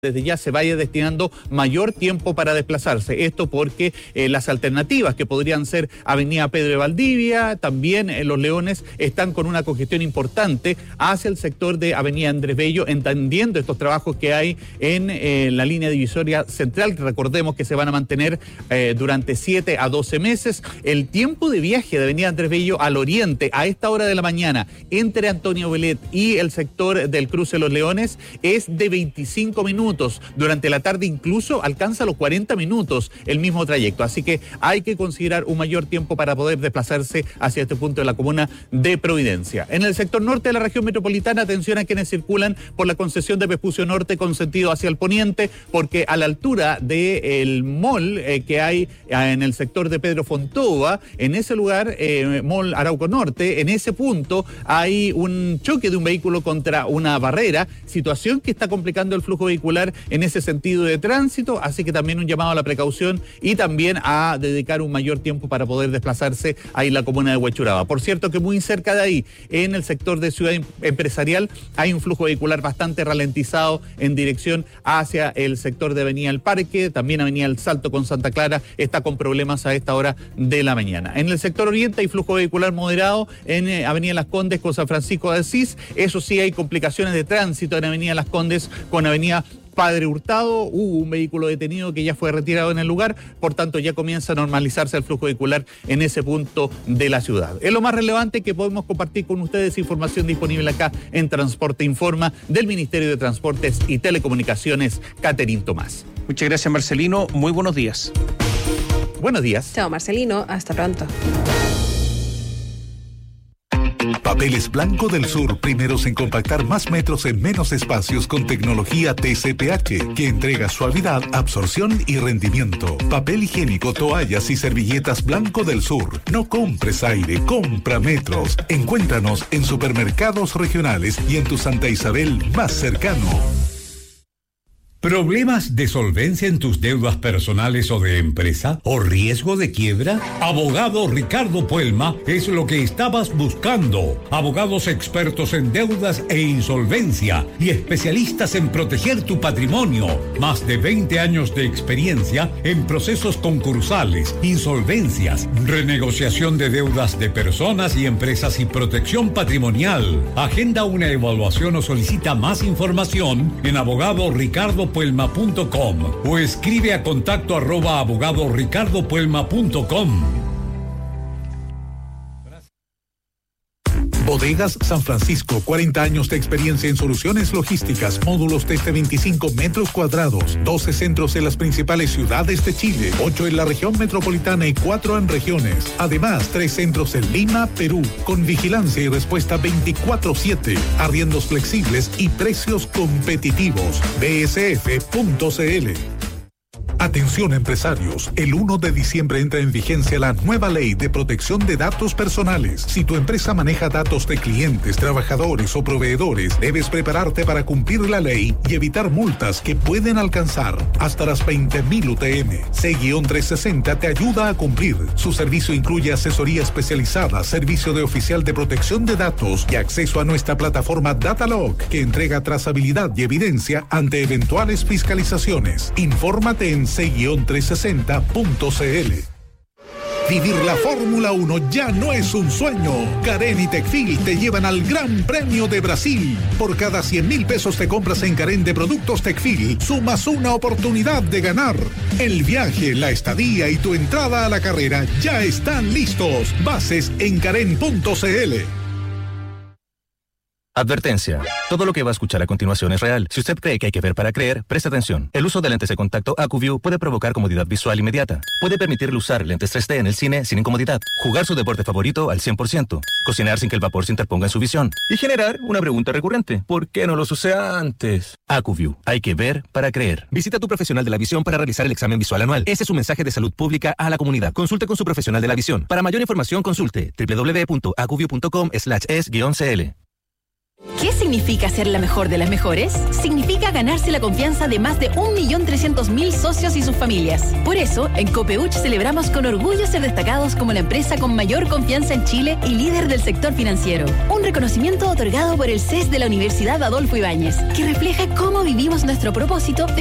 desde ya se vaya destinando mayor tiempo para desplazarse. Esto porque las alternativas que podrían ser Avenida Pedro de Valdivia, también Los Leones, están con una congestión importante hacia el sector de Avenida Andrés Bello, entendiendo estos trabajos que hay en la línea divisoria central, que recordemos que se van a mantener durante 7 a 12 meses. El tiempo de viaje de Avenida Andrés Bello al oriente a esta hora de la mañana entre Antonio Velet y el sector del cruce Los Leones es de 25 minutos. Durante la tarde incluso alcanza los 40 minutos el mismo trayecto, así que hay que considerar un mayor tiempo para poder desplazarse hacia este punto de la comuna de Providencia. En el sector norte de la región metropolitana, atención a quienes circulan por la concesión de Vespucio Norte con sentido hacia el poniente, porque a la altura del mall que hay en el sector de Pedro Fontova, en ese lugar, mall Arauco Norte, en ese punto hay un choque de un vehículo contra una barrera, situación que está complicando el flujo vehicular en ese sentido de tránsito, así que también un llamado a la precaución y también a dedicar un mayor tiempo para poder desplazarse ahí en la comuna de Huechuraba. Por cierto que muy cerca de ahí, en el sector de Ciudad Empresarial, hay un flujo vehicular bastante ralentizado en dirección hacia el sector de Avenida El Parque, también Avenida El Salto con Santa Clara está con problemas a esta hora de la mañana. En el sector oriente hay flujo vehicular moderado en Avenida Las Condes con San Francisco de Asís, eso sí hay complicaciones de tránsito en Avenida Las Condes con Avenida Padre Hurtado, hubo un vehículo detenido que ya fue retirado en el lugar, por tanto ya comienza a normalizarse el flujo vehicular en ese punto de la ciudad. Es lo más relevante que podemos compartir con ustedes, información disponible acá en Transporte Informa del Ministerio de Transportes y Telecomunicaciones, Caterín Tomás. Muchas gracias, Marcelino, muy buenos días. Buenos días. Chao, Marcelino, hasta pronto. Papeles Blanco del Sur, primeros en compactar más metros en menos espacios con tecnología TCPH, que entrega suavidad, absorción y rendimiento. Papel higiénico, toallas y servilletas Blanco del Sur. No compres aire, compra metros. Encuéntranos en supermercados regionales y en tu Santa Isabel más cercano. ¿Problemas de solvencia en tus deudas personales o de empresa? ¿O riesgo de quiebra? Abogado Ricardo Puelma es lo que estabas buscando. Abogados expertos en deudas e insolvencia y especialistas en proteger tu patrimonio. Más de 20 años de experiencia en procesos concursales, insolvencias, renegociación de deudas de personas y empresas y protección patrimonial. Agenda una evaluación o solicita más información en abogadoricardopuelma.com o escribe a contacto@abogadoricardopuelma.com. Bodegas San Francisco, 40 años de experiencia en soluciones logísticas, módulos desde 25 metros cuadrados, 12 centros en las principales ciudades de Chile, 8 en la región metropolitana y 4 en regiones. Además, 3 centros en Lima, Perú, con vigilancia y respuesta 24/7, arriendos flexibles y precios competitivos. bsf.cl. Atención empresarios, el 1 de diciembre entra en vigencia la nueva ley de protección de datos personales. Si tu empresa maneja datos de clientes, trabajadores o proveedores, debes prepararte para cumplir la ley y evitar multas que pueden alcanzar hasta las 20.000 UTM. C-360 te ayuda a cumplir. Su servicio incluye asesoría especializada, servicio de oficial de protección de datos y acceso a nuestra plataforma Datalog, que entrega trazabilidad y evidencia ante eventuales fiscalizaciones. Infórmate en c-360.cl. Vivir la Fórmula 1 ya no es un sueño. Carén y Tecfil te llevan al Gran Premio de Brasil. Por cada 100.000 pesos te compras en Carén de productos Tecfil, sumas una oportunidad de ganar. El viaje, la estadía y tu entrada a la carrera ya están listos. Bases en carén.cl. Advertencia. Todo lo que va a escuchar a continuación es real. Si usted cree que hay que ver para creer, preste atención. El uso de lentes de contacto AcuView puede provocar comodidad visual inmediata. Puede permitirle usar lentes 3D en el cine sin incomodidad. Jugar su deporte favorito al 100%. Cocinar sin que el vapor se interponga en su visión. Y generar una pregunta recurrente. ¿Por qué no los usé antes? AcuView. Hay que ver para creer. Visita a tu profesional de la visión para realizar el examen visual anual. Ese es un mensaje de salud pública a la comunidad. Consulte con su profesional de la visión. Para mayor información, consulte www.acuview.com/es-cl. ¿Qué significa ser la mejor de las mejores? Significa ganarse la confianza de más de 1.300.000 socios y sus familias. Por eso, en Copeuch celebramos con orgullo ser destacados como la empresa con mayor confianza en Chile y líder del sector financiero. Un reconocimiento otorgado por el CES de la Universidad Adolfo Ibáñez, que refleja cómo vivimos nuestro propósito de